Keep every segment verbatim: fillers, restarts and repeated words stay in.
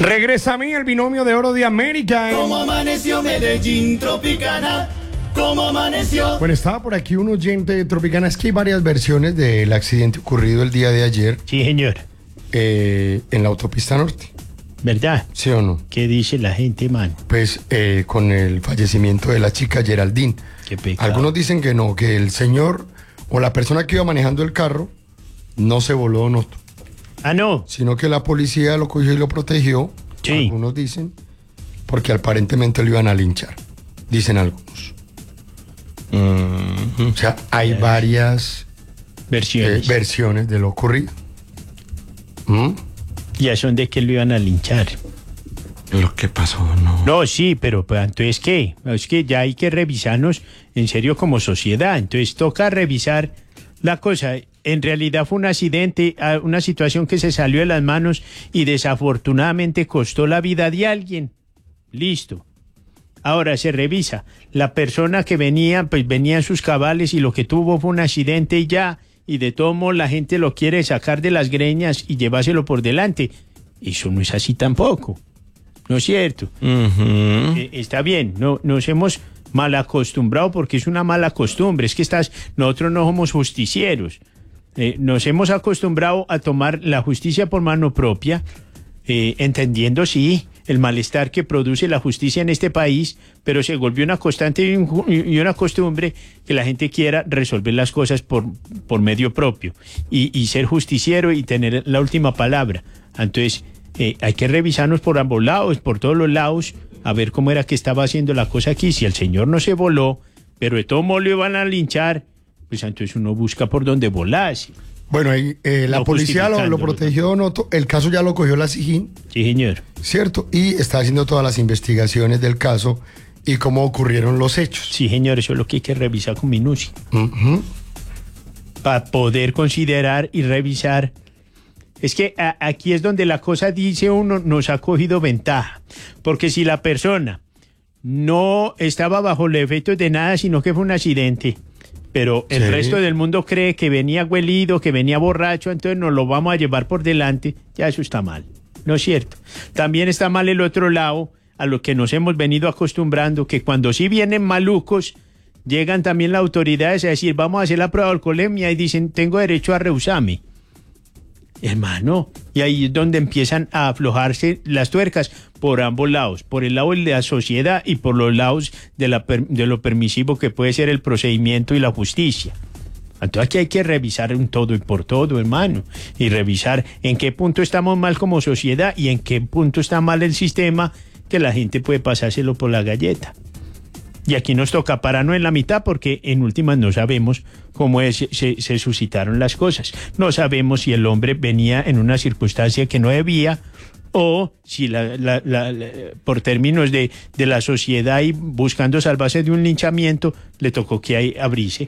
Regresa a mí el binomio de oro de América. ¿eh? ¿Cómo amaneció Medellín, Tropicana? ¿Cómo amaneció? Bueno, estaba por aquí un oyente de Tropicana. Es que hay varias versiones del accidente ocurrido el día de ayer. Sí, señor. Eh, en la autopista norte. ¿Verdad? ¿Sí o no? ¿Qué dice la gente, man? Pues eh, con el fallecimiento de la chica Geraldine. Qué pecado. Algunos dicen que no, que el señor o la persona que iba manejando el carro no se voló, no, Ah, no. sino que la policía lo cogió y lo protegió. Sí. Algunos dicen, porque aparentemente lo iban a linchar. Dicen algunos. Mm-hmm. O sea, hay varias Versiones. eh, versiones de lo ocurrido. ¿Mm? Ya son de que lo iban a linchar. Lo que pasó, no. No, sí, pero pues, entonces, ¿qué? Es que ya hay que revisarnos en serio como sociedad. Entonces toca revisar la cosa. En realidad fue un accidente, una situación que se salió de las manos y desafortunadamente costó la vida de alguien. Listo. Ahora se revisa. La persona que venía, pues venía en sus cabales y lo que tuvo fue un accidente y ya. Y de todo modo la gente lo quiere sacar de las greñas y llevárselo por delante. Eso no es así tampoco. ¿No es cierto? Uh-huh. Eh, está bien, no, nos hemos mal acostumbrado porque es una mala costumbre. Es que estás, nosotros no somos justicieros. Eh, nos hemos acostumbrado a tomar la justicia por mano propia, eh, entendiendo, sí, el malestar que produce la justicia en este país, pero se volvió una constante y, un, y una costumbre que la gente quiera resolver las cosas por, por medio propio y, y ser justiciero y tener la última palabra. Entonces, eh, hay que revisarnos por ambos lados, por todos los lados, a ver cómo era que estaba haciendo la cosa aquí. Si el señor no se voló, pero de todo modo lo iban a linchar, pues entonces uno busca por dónde volarse. Bueno, ahí, eh, la No policía lo, lo justificándolo. protegió, no, to- el caso ya lo cogió la SIJIN, Sí, señor. ¿cierto? Y está haciendo todas las investigaciones del caso y cómo ocurrieron los hechos. Sí, señor, eso es lo que hay que revisar con minucia. Ujú. Para poder considerar y revisar. Es que a, aquí es donde la cosa, dice uno, nos ha cogido ventaja. Porque si la persona no estaba bajo los efectos de nada, sino que fue un accidente, pero el Sí. resto del mundo cree que venía huelido, que venía borracho, entonces nos lo vamos a llevar por delante, ya eso está mal, ¿no es cierto? También está mal el otro lado, a lo que nos hemos venido acostumbrando, que cuando sí vienen malucos, llegan también las autoridades a decir, vamos a hacer la prueba de alcoholemia, y dicen, tengo derecho a rehusarme. Hermano, y ahí es donde empiezan a aflojarse las tuercas por ambos lados, por el lado de la sociedad y por los lados de, la per- de lo permisivo que puede ser el procedimiento y la justicia. Entonces aquí hay que revisar un todo y por todo, hermano, y revisar en qué punto estamos mal como sociedad y en qué punto está mal el sistema, que la gente puede pasárselo por la galleta. Y aquí nos toca pararnos en la mitad porque en últimas no sabemos cómo es, se, se suscitaron las cosas. No sabemos si el hombre venía en una circunstancia que no debía o si la, la, la, la, por términos de, de la sociedad y buscando salvarse de un linchamiento, le tocó que ahí abrirse.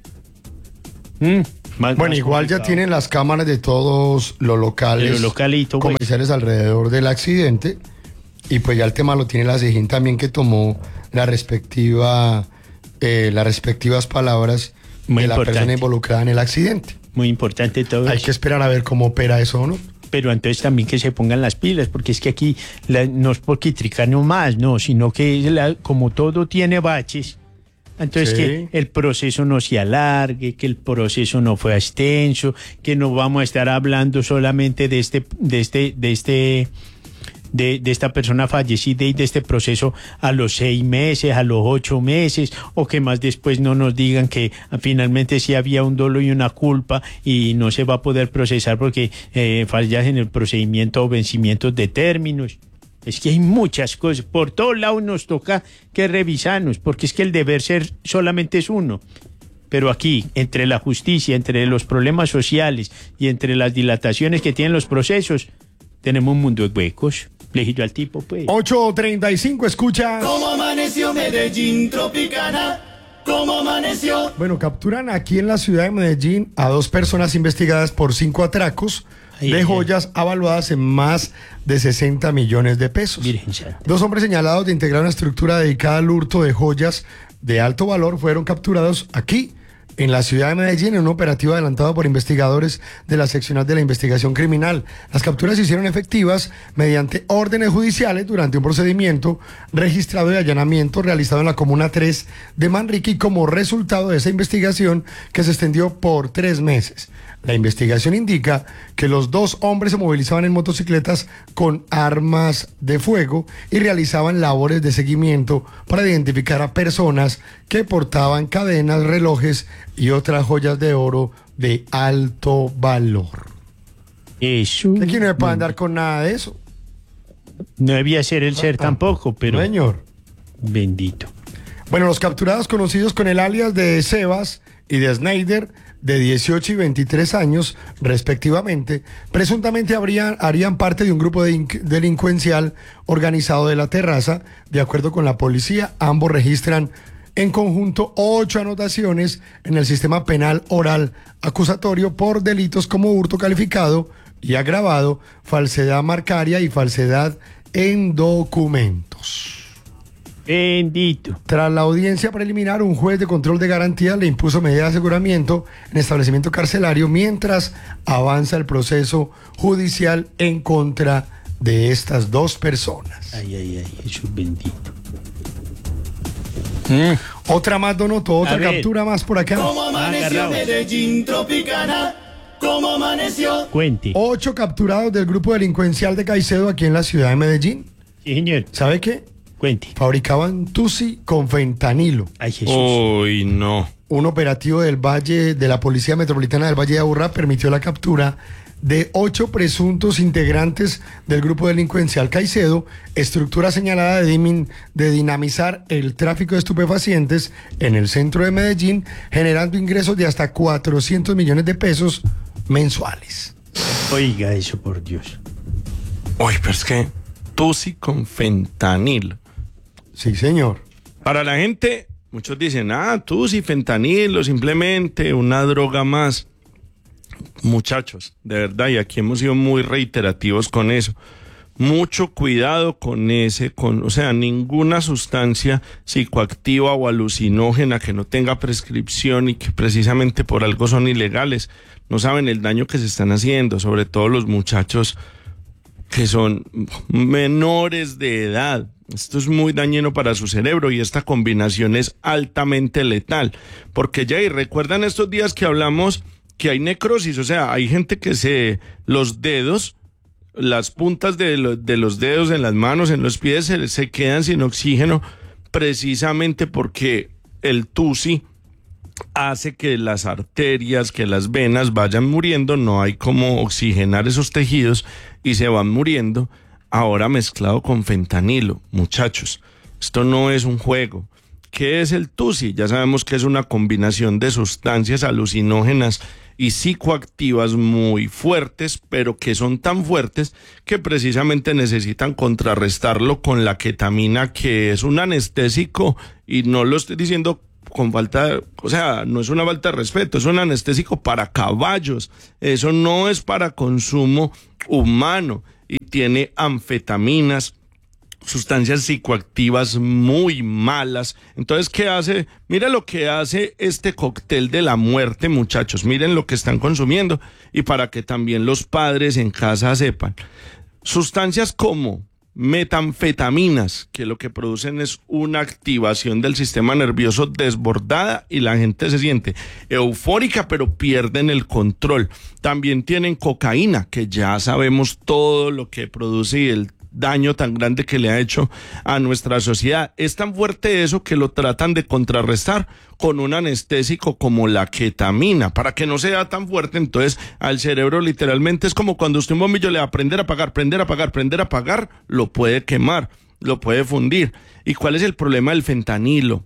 Mm, más, Bueno, más igual ya complicado. tienen las cámaras de todos los locales, De los localitos, güey. comerciales alrededor del accidente. Y pues ya el tema lo tiene la SIJIN también, que tomó la respectiva, eh, las respectivas palabras Muy de la importante. persona involucrada en el accidente. Muy importante todo Hay eso. que esperar a ver cómo opera eso, ¿no? Pero entonces también que se pongan las pilas, porque es que aquí la, no es porque tricar más, no, sino que la- como todo tiene baches, entonces Sí. que el proceso no se alargue, que el proceso no fue extenso, que no vamos a estar hablando solamente de este, de este, de este, de, de esta persona fallecida y de este proceso a los seis meses, a los ocho meses, o que más después no nos digan que ah, finalmente sí había un dolo y una culpa y no se va a poder procesar porque eh, fallas en el procedimiento o vencimientos de términos. Es que hay muchas cosas, por todos lados nos toca que revisarnos, porque es que el deber ser solamente es uno. Pero aquí, entre la justicia, entre los problemas sociales y entre las dilataciones que tienen los procesos, tenemos un mundo de huecos. Le dije yo al tipo, pues. ocho treinta y cinco, escucha. ¿Cómo amaneció Medellín, Tropicana? ¿Cómo amaneció? Bueno, capturan aquí en la ciudad de Medellín a dos personas investigadas por cinco atracos Ay, de ay, joyas avaluadas en más de sesenta millones de pesos. Virgen Santa. Dos hombres señalados de integrar una estructura dedicada al hurto de joyas de alto valor fueron capturados aquí en la ciudad de Medellín en un operativo adelantado por investigadores de la seccional de la investigación criminal. Las capturas se hicieron efectivas mediante órdenes judiciales durante un procedimiento registrado de allanamiento realizado en la Comuna tres de Manrique y como resultado de esa investigación que se extendió por tres meses. La investigación indica que los dos hombres se movilizaban en motocicletas con armas de fuego y realizaban labores de seguimiento para identificar a personas que portaban cadenas, relojes y otras joyas de oro de alto valor. Eso. Aquí no me puede andar con nada de eso. No debía ser el ser tampoco, pero... Señor. Bendito. Bueno, los capturados conocidos con el alias de Sebas y de Snyder, de dieciocho y veintitrés años, respectivamente, presuntamente habrían, harían parte de un grupo de delincuencial organizado de La Terraza. De acuerdo con la policía, ambos registran en conjunto ocho anotaciones en el sistema penal oral acusatorio por delitos como hurto calificado y agravado, falsedad marcaria y falsedad en documentos. Bendito. Tras la audiencia preliminar, un juez de control de garantía le impuso medida de aseguramiento en establecimiento carcelario mientras avanza el proceso judicial en contra de estas dos personas. Ay, ay, ay, Jesús bendito. Mm. Otra más, Donoto, otra A ver. captura más por acá. ¿Cómo amaneció Agarrado. Medellín Tropicana? ¿Cómo amaneció? Cuente. Ocho capturados del grupo delincuencial de Caicedo aquí en la ciudad de Medellín. Sí, señor. ¿Sabe qué? Cuente. Fabricaban tusi con fentanilo. Ay, Jesús. Uy, no. Un operativo del Valle, de la Policía Metropolitana del Valle de Aburrá, permitió la captura de ocho presuntos integrantes del grupo delincuencial Caicedo, estructura señalada de, dimin, de dinamizar el tráfico de estupefacientes en el centro de Medellín, generando ingresos de hasta cuatrocientos millones de pesos mensuales. Oiga eso, por Dios. Uy, pero es que tusi con fentanilo. Sí, señor. Para la gente, muchos dicen, ah, tusi, fentanilo, simplemente una droga más. Muchachos, de verdad, y aquí hemos sido muy reiterativos con eso. Mucho cuidado con ese, con, o sea, ninguna sustancia psicoactiva o alucinógena que no tenga prescripción y que precisamente por algo son ilegales. No saben el daño que se están haciendo, sobre todo los muchachos que son menores de edad. Esto es muy dañino para su cerebro y esta combinación es altamente letal. Porque ya, y recuerdan estos días que hablamos que hay necrosis, o sea, hay gente que se, los dedos, las puntas de, lo, de los dedos en las manos, en los pies, se, se quedan sin oxígeno precisamente porque el tusi hace que las arterias, que las venas vayan muriendo, no hay como oxigenar esos tejidos y se van muriendo, ahora mezclado con fentanilo. Muchachos, esto no es un juego. ¿Qué es el tusi? Ya sabemos que es una combinación de sustancias alucinógenas y psicoactivas muy fuertes, pero que son tan fuertes que precisamente necesitan contrarrestarlo con la ketamina, que es un anestésico, y no lo estoy diciendo con falta, o sea, no es una falta de respeto, es un anestésico para caballos, eso no es para consumo humano, y tiene anfetaminas, sustancias psicoactivas muy malas. Entonces, ¿qué hace? Mira lo que hace este cóctel de la muerte, muchachos. Miren lo que están consumiendo y para que también los padres en casa sepan. Sustancias como metanfetaminas, que lo que producen es una activación del sistema nervioso desbordada y la gente se siente eufórica, pero pierden el control. También tienen cocaína, que ya sabemos todo lo que produce y el daño tan grande que le ha hecho a nuestra sociedad. Es tan fuerte eso que lo tratan de contrarrestar con un anestésico como la ketamina, para que no sea tan fuerte. Entonces al cerebro literalmente es como cuando usted un bombillo le va a prender a apagar, prender a apagar, prender a apagar, lo puede quemar, lo puede fundir. ¿Y cuál es el problema del fentanilo?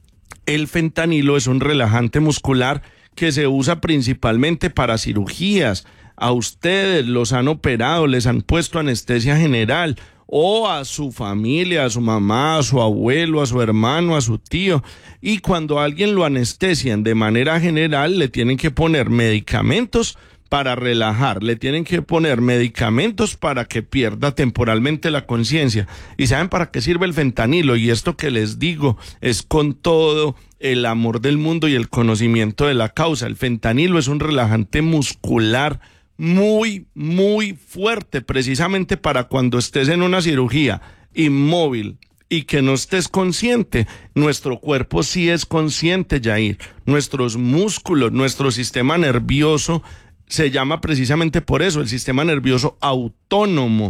El fentanilo es un relajante muscular que se usa principalmente para cirugías. A ustedes los han operado, les han puesto anestesia general, o a su familia, a su mamá, a su abuelo, a su hermano, a su tío, y cuando a alguien lo anestesian de manera general, le tienen que poner medicamentos para relajar, le tienen que poner medicamentos para que pierda temporalmente la conciencia. ¿Y saben para qué sirve el fentanilo? Y esto que les digo es con todo el amor del mundo y el conocimiento de la causa. El fentanilo es un relajante muscular muy, muy fuerte, precisamente para cuando estés en una cirugía inmóvil y que no estés consciente. Nuestro cuerpo sí es consciente, Yair. Nuestros músculos, nuestro sistema nervioso se llama precisamente por eso, el sistema nervioso autónomo.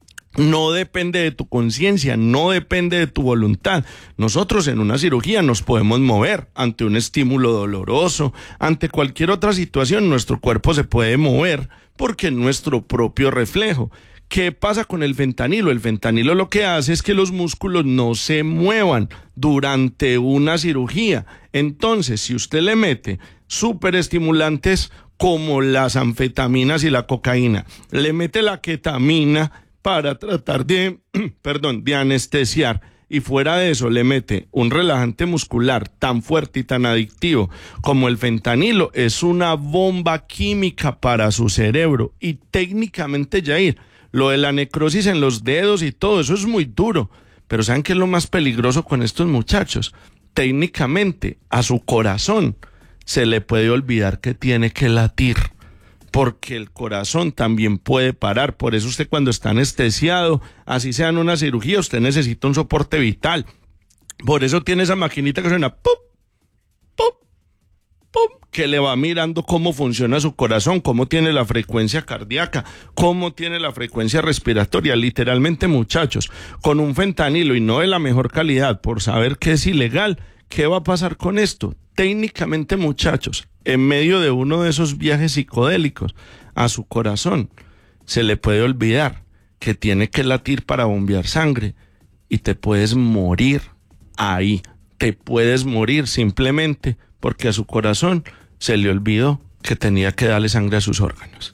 No depende de tu conciencia, no depende de tu voluntad. Nosotros en una cirugía nos podemos mover ante un estímulo doloroso, ante cualquier otra situación, nuestro cuerpo se puede mover porque es nuestro propio reflejo. ¿Qué pasa con el fentanilo? El fentanilo lo que hace es que los músculos no se muevan durante una cirugía. Entonces, si usted le mete superestimulantes como las anfetaminas y la cocaína, le mete la ketamina para tratar de, perdón, de anestesiar, y fuera de eso le mete un relajante muscular tan fuerte y tan adictivo como el fentanilo, es una bomba química para su cerebro. Y técnicamente, Yair, lo de la necrosis en los dedos y todo eso es muy duro, pero ¿saben qué es lo más peligroso con estos muchachos? Técnicamente a su corazón se le puede olvidar que tiene que latir, porque el corazón también puede parar. Por eso usted, cuando está anestesiado, así sea en una cirugía, usted necesita un soporte vital. Por eso tiene esa maquinita que suena ¡pum! ¡Pum! ¡Pum! Que le va mirando cómo funciona su corazón, cómo tiene la frecuencia cardíaca, cómo tiene la frecuencia respiratoria. Literalmente, muchachos, con un fentanilo y no de la mejor calidad, por saber que es ilegal, ¿qué va a pasar con esto? Técnicamente, muchachos, en medio de uno de esos viajes psicodélicos, a su corazón se le puede olvidar que tiene que latir para bombear sangre y te puedes morir ahí. Te puedes morir simplemente porque a su corazón se le olvidó que tenía que darle sangre a sus órganos.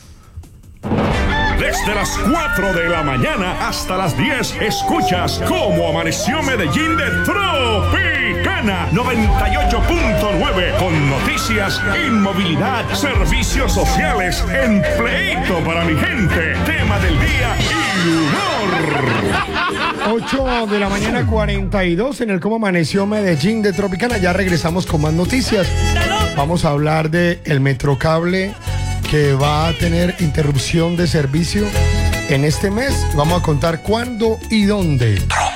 Desde las cuatro de la mañana hasta las diez, escuchas Cómo Amaneció Medellín de Tropicana noventa y ocho punto nueve, con noticias, inmovilidad, servicios sociales, empleito para mi gente, tema del día y humor. ocho de la mañana, cuarenta y dos, en el Cómo Amaneció Medellín de Tropicana. Ya regresamos con más noticias. Vamos a hablar de el Metrocable, que va a tener interrupción de servicio en este mes. Vamos a contar cuándo y dónde.